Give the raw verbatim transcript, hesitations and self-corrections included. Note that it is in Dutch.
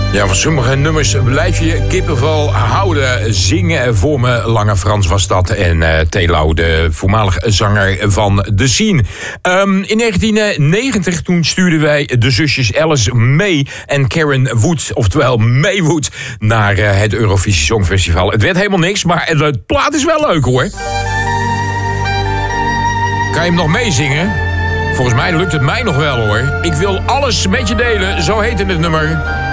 Ja, van sommige nummers blijf je kippenvel houden. Zingen voor me, Lange Frans was dat. En uh, Telau, de voormalige zanger van The Scene. Um, in negentien negentig toen stuurden wij de zusjes Alice May en Karen Wood, oftewel May Wood, naar uh, het Eurovisie Songfestival. Het werd helemaal niks, maar het plaat is wel leuk hoor. Kan je hem nog meezingen? Volgens mij lukt het mij nog wel hoor. Ik wil alles met je delen, zo heette het nummer.